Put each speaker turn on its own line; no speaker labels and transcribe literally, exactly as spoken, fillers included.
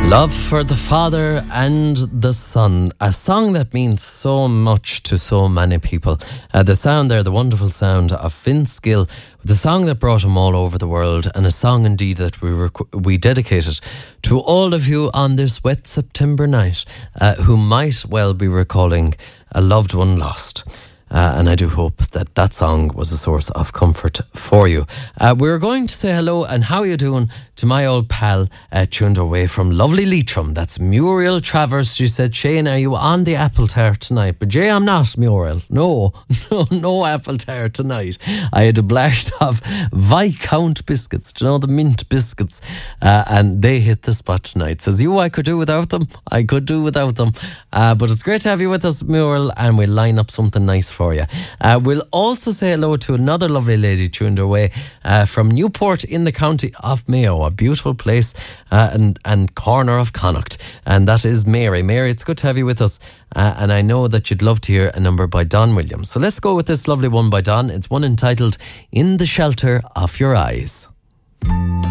Love for the Father and the Son, a song that means so much to so many people. Uh, the sound there, the wonderful sound of Vince Gill, the song that brought him all over the world, and a song indeed that we rec- we dedicated to all of you on this wet September night uh, who might well be recalling a loved one lost. Uh, and I do hope that that song was a source of comfort for you. Uh, we're going to say hello and how are you doing to my old pal uh, tuned away from lovely Leitrim. That's Muriel Travers. She said, Shane, are you on the apple tart tonight? But Jay, I'm not, Muriel. No, no, no apple tart tonight. I had a blast of Viscount biscuits, do you know, the mint biscuits, uh, and they hit the spot tonight. Says you, I could do without them. I could do without them. Uh, but it's great to have you with us, Muriel, and we'll line up something nice for For you. Uh, we'll also say hello to another lovely lady tuned away uh, from Newport in the county of Mayo, a beautiful place uh, and, and corner of Connacht. And that is Mary. Mary, it's good to have you with us. Uh, and I know that you'd love to hear a number by Don Williams. So let's go with this lovely one by Don. It's one entitled In the Shelter of Your Eyes.